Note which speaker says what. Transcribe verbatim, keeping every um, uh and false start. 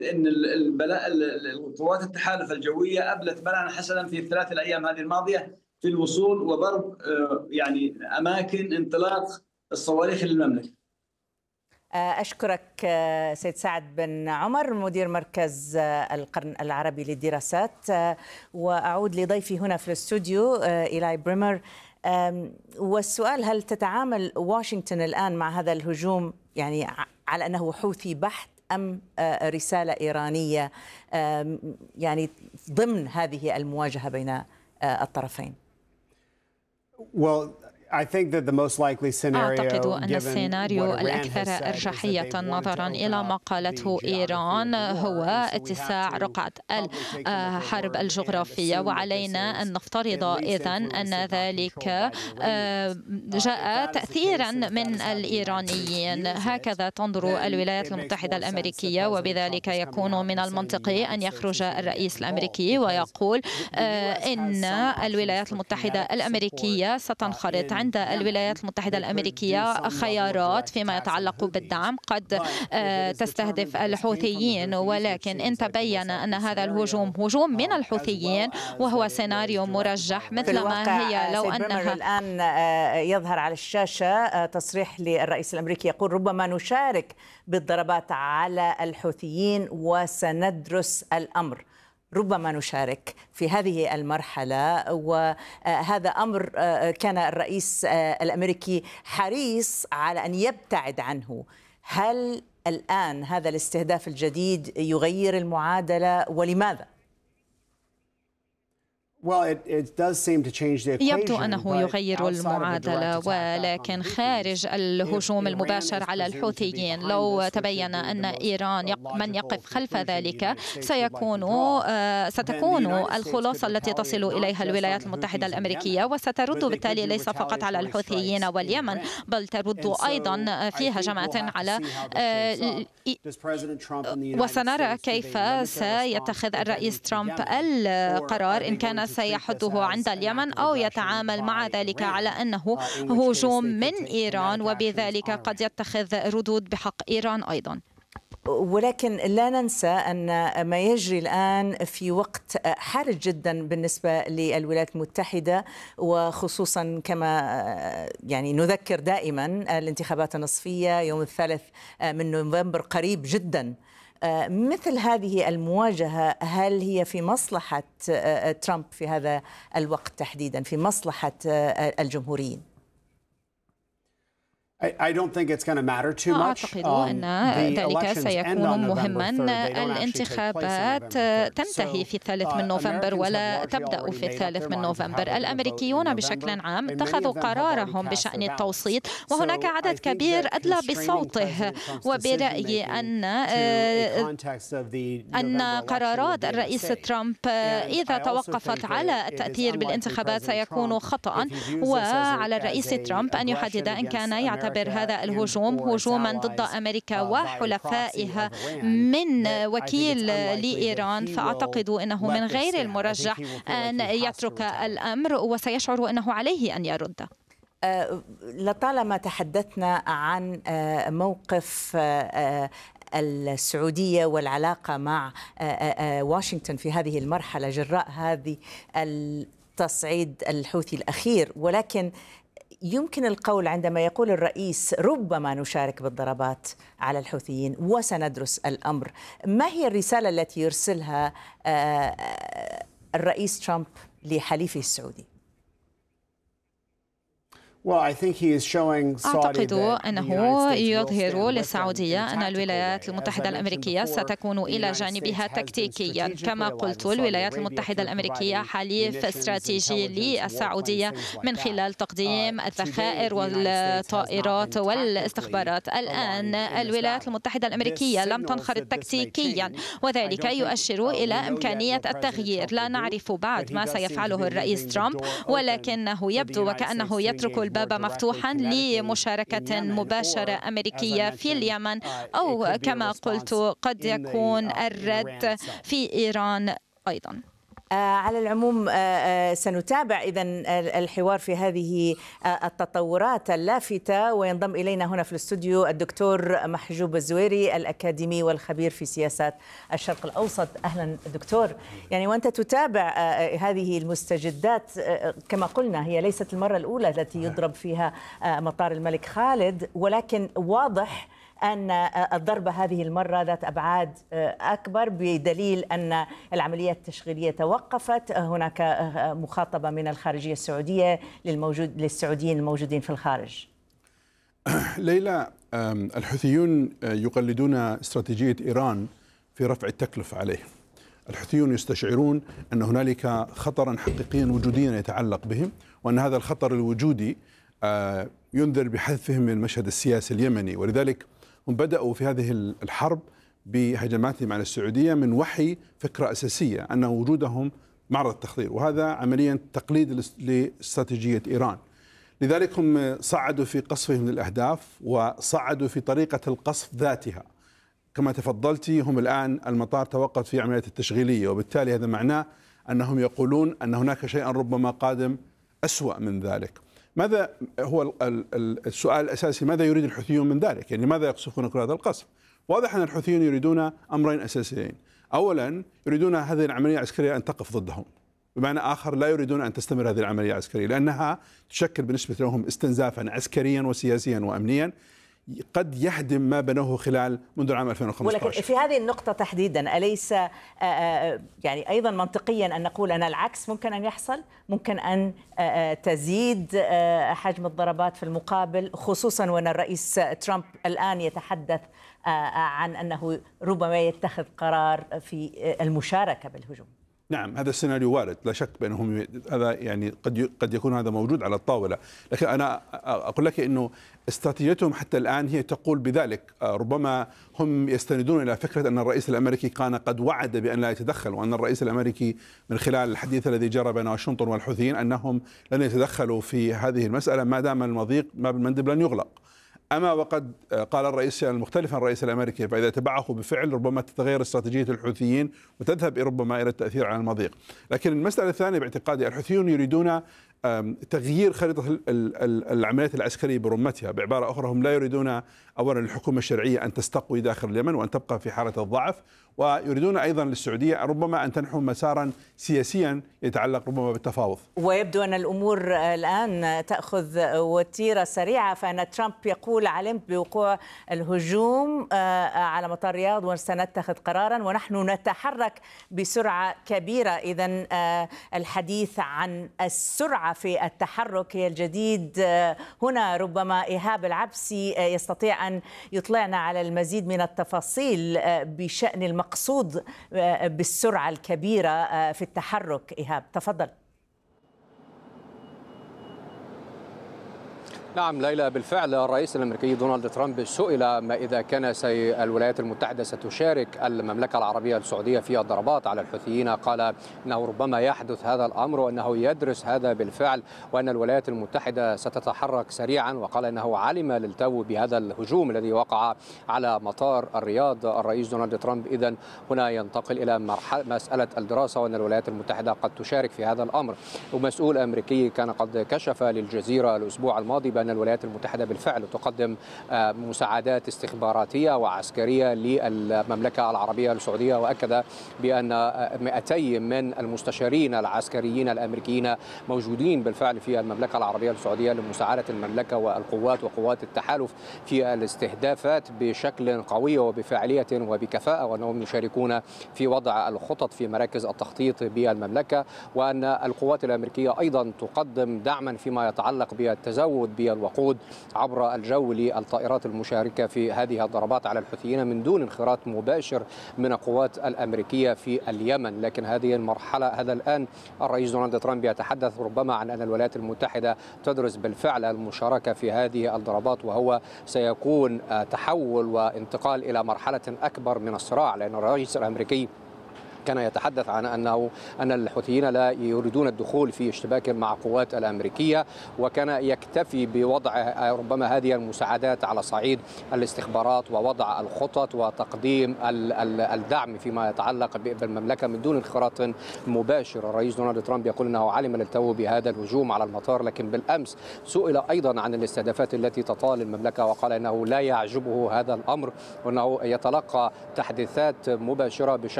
Speaker 1: ان البلاء القوات التحالف الجويه ابلت بلاء حسنا في الثلاث الايام هذه الماضيه في الوصول وضرب يعني اماكن انطلاق الصواريخ للمملكه.
Speaker 2: أشكرك سيد سعد بن عمر مدير مركز القرن العربي للدراسات، وأعود لضيفي هنا في الاستوديو إيلاي بريمر. والسؤال: هل تتعامل واشنطن الآن مع هذا الهجوم يعني على أنه حوثي بحت أم رسالة إيرانية يعني ضمن هذه المواجهة بين الطرفين؟
Speaker 3: well, أعتقد
Speaker 4: أن السيناريو الأكثر أرجحية نظرا إلى ما قالته إيران هو اتساع رقعة الحرب الجغرافية، وعلينا أن نفترض إذن أن ذلك جاء تأثيرا من الإيرانيين. هكذا تنظر الولايات المتحدة الأمريكية، وبذلك يكون من المنطقي أن يخرج الرئيس الأمريكي ويقول إن الولايات المتحدة الأمريكية ستنخرط عند الولايات المتحدة الأمريكية خيارات فيما يتعلق بالدعم، قد تستهدف الحوثيين، ولكن إن تبين أن هذا الهجوم هجوم من الحوثيين وهو سيناريو مرجح مثل ما هي لو أنها
Speaker 2: الآن يظهر على الشاشة تصريح للرئيس الأمريكي يقول: ربما نشارك بالضربات على الحوثيين وسندرس الأمر. ربما نشارك في هذه المرحلة، وهذا أمر كان الرئيس الأمريكي حريص على أن يبتعد عنه. هل الآن هذا الاستهداف الجديد يغير المعادلة، ولماذا؟
Speaker 4: يبدو أنه يغير المعادلة، ولكن خارج الهجوم المباشر على الحوثيين لو تبين أن إيران من يقف خلف ذلك سيكون ستكون الخلاصة التي تصل إليها الولايات المتحدة الأمريكية، وسترد بالتالي ليس فقط على الحوثيين واليمن بل ترد أيضا في هجمات على، وسنرى كيف سيتخذ الرئيس ترامب القرار إن كان سيحده عند اليمن أو يتعامل مع ذلك على أنه هجوم من إيران، وبذلك قد يتخذ ردود بحق إيران أيضا.
Speaker 2: ولكن لا ننسى أن ما يجري الآن في وقت حرج جدا بالنسبة للولايات المتحدة، وخصوصا كما يعني نذكر دائما الانتخابات النصفية يوم الثالث من نوفمبر قريب جدا. مثل هذه المواجهة هل هي في مصلحة ترامب في هذا الوقت تحديدا، في مصلحة الجمهوريين؟
Speaker 4: أعتقد أن ذلك سيكون مهما. الانتخابات تنتهي في الثالث من نوفمبر ولا تبدأ في الثالث من نوفمبر. الأمريكيون بشكل عام اتخذوا قرارهم بشأن التوصيت، وهناك عدد كبير أدلى بصوته وبرأيي أن أن قرارات الرئيس ترامب إذا توقفت على التأثير بالانتخابات سيكون خطأ، وعلى الرئيس ترامب أن يحدد إن كان يعتبر هذا الهجوم هجوما ضد أمريكا وحلفائها من وكيل لإيران، فأعتقد أنه من غير المرجح أن يترك الأمر وسيشعر أنه عليه أن يرد.
Speaker 2: لطالما تحدثنا عن موقف السعودية والعلاقة مع واشنطن في هذه المرحلة جراء هذه التصعيد الحوثي الأخير، ولكن يمكن القول عندما يقول الرئيس ربما نشارك بالضربات على الحوثيين وسندرس الأمر، ما هي الرسالة التي يرسلها الرئيس ترامب لحليفه السعودي؟
Speaker 4: أعتقد أنه يظهر للسعودية أن الولايات المتحدة الأمريكية ستكون إلى جانبها تكتيكيا. كما قلت، الولايات المتحدة الأمريكية حليف استراتيجي للسعودية من خلال تقديم الذخائر والطائرات والاستخبارات. الآن الولايات المتحدة الأمريكية لم تنخرط تكتيكيا، وذلك يؤشر إلى إمكانية التغيير. لا نعرف بعد ما سيفعله الرئيس ترامب، ولكنه يبدو وكأنه يترك الباب مفتوحا لمشاركة مباشرة أمريكية في اليمن، أو كما قلت قد يكون الرد في إيران أيضا.
Speaker 2: على العموم سنتابع إذن الحوار في هذه التطورات اللافتة، وينضم إلينا هنا في الاستوديو الدكتور محجوب الزويري الأكاديمي والخبير في سياسات الشرق الأوسط. أهلا دكتور. يعني وأنت تتابع هذه المستجدات، كما قلنا هي ليست المرة الأولى التي يضرب فيها مطار الملك خالد، ولكن واضح أن الضربة هذه المرة ذات أبعاد أكبر، بدليل أن العملية التشغيلية توقفت. هناك مخاطبة من الخارجية السعودية للموجود للسعوديين الموجودين في الخارج.
Speaker 5: ليلى، الحوثيون يقلدون استراتيجية إيران في رفع التكلفة عليهم. الحوثيون يستشعرون أن هنالك خطرا حقيقيا وجوديا يتعلق بهم، وأن هذا الخطر الوجودي ينذر بحذفهم من المشهد السياسي اليمني، ولذلك هم بدأوا في هذه الحرب بهجماتهم على السعودية من وحي فكرة أساسية أن وجودهم معرض تخطير، وهذا عمليا تقليد لاستراتيجية إيران. لذلك هم صعدوا في قصفهم للأهداف وصعدوا في طريقة القصف ذاتها. كما تفضلتي، هم الآن المطار توقف في عملية التشغيلية، وبالتالي هذا معناه أنهم يقولون أن هناك شيئا ربما قادم أسوأ من ذلك. ماذا هو السؤال الأساسي؟ ماذا يريد الحوثيون من ذلك؟ يعني لماذا يقصفون كل هذا القصف؟ واضح أن الحوثيون يريدون أمرين أساسيين. أولا، يريدون هذه العملية العسكرية أن تقف ضدهم، بمعنى آخر لا يريدون أن تستمر هذه العملية العسكرية، لأنها تشكل بالنسبة لهم استنزافا عسكريا وسياسيا وأمنيا قد يهدم ما بنوه خلال منذ العام ألفين وخمسة عشر.
Speaker 2: ولكن في هذه النقطة تحديدا أليس يعني أيضا منطقيا أن نقول أن العكس ممكن أن يحصل؟ ممكن أن تزيد حجم الضربات في المقابل، خصوصا وأن الرئيس ترامب الآن يتحدث عن أنه ربما يتخذ قرار في المشاركة بالهجوم.
Speaker 5: نعم، هذا السيناريو وارد لا شك بأنهم هذا يعني قد قد يكون هذا موجود على الطاولة، لكن أنا أقول لك إنه استراتيجيتهم حتى الآن هي تقول بذلك. ربما هم يستندون إلى فكرة أن الرئيس الأمريكي كان قد وعد بأن لا يتدخل، وأن الرئيس الأمريكي من خلال الحديث الذي جرى بين واشنطن والحوثيين أنهم لن يتدخلوا في هذه المسألة ما دام المضيق ما بالمندب لن يغلق. أما وقد قال الرئيس المختلف عن الرئيس الأمريكي، فإذا تبعه بفعل ربما تتغير استراتيجية الحوثيين وتذهب ربما إلى التأثير على المضيق. لكن المسألة الثانية باعتقادي، الحوثيون يريدون تغيير خريطة العمليات العسكرية برمتها. بعبارة أخرى، هم لا يريدون أولا الحكومة الشرعية أن تستقوي داخل اليمن وأن تبقى في حالة الضعف، ويريدون أيضا للسعودية ربما أن تنحو مسارا سياسيا يتعلق ربما بالتفاوض.
Speaker 2: ويبدو أن الأمور الآن تأخذ وتيرة سريعة، فأن ترامب يقول علمت بوقوع الهجوم على مطار الرياض وسنتخذ قرارا، ونحن نتحرك بسرعة كبيرة. إذن الحديث عن السرعة في التحرك هي الجديد هنا. ربما إيهاب العبسي يستطيع أن يطلعنا على المزيد من التفاصيل بشأن المقصود بالسرعة الكبيرة في التحرك. إيهاب، تفضل.
Speaker 6: نعم ليلى، بالفعل الرئيس الأمريكي دونالد ترامب سئل ما إذا كان الولايات المتحدة ستشارك المملكة العربية السعودية في الضربات على الحوثيين، قال أنه ربما يحدث هذا الأمر وأنه يدرس هذا بالفعل، وأن الولايات المتحدة ستتحرك سريعا، وقال أنه علم للتو بهذا الهجوم الذي وقع على مطار الرياض الرئيس دونالد ترامب. إذن هنا ينتقل إلى مرحلة مسألة الدراسة، وأن الولايات المتحدة قد تشارك في هذا الأمر. ومسؤول أمريكي كان قد كشف للجزيرة الأسبوع الماضي بأن الولايات المتحدة بالفعل تقدم مساعدات استخباراتية وعسكرية للمملكة العربية السعودية، وأكد بأن مئتي من المستشارين العسكريين الأمريكيين موجودين بالفعل في المملكة العربية السعودية لمساعدة المملكة والقوات وقوات التحالف في الاستهدافات بشكل قوي وبفاعلية وبكفاءة، وأنهم يشاركون في وضع الخطط في مراكز التخطيط بالمملكة، وأن القوات الأمريكية أيضا تقدم دعما فيما يتعلق بالتزود بالوقود عبر الجو للطائرات المشاركة في هذه الضربات على الحوثيين من دون انخراط مباشر من القوات الأمريكية في اليمن. لكن هذه المرحلة، هذا الآن الرئيس دونالد ترامب يتحدث ربما عن أن الولايات المتحدة تدرس بالفعل المشاركة في هذه الضربات، وهو سيكون تحول وانتقال إلى مرحلة أكبر من الصراع، لأن الرئيس الأمريكي كان يتحدث عن أنه أن الحوثيين لا يريدون الدخول في اشتباك مع القوات الأمريكية، وكان يكتفي بوضع ربما هذه المساعدات على صعيد الاستخبارات ووضع الخطط وتقديم الدعم فيما يتعلق بالمملكة من دون انخراط مباشر. الرئيس دونالد ترامب يقول أنه علم للتو بهذا الهجوم على المطار، لكن بالأمس سئل أيضا عن الاستهدافات التي تطال المملكة وقال أنه لا يعجبه هذا الأمر وأنه يتلقى تحديثات مباشرة بشكل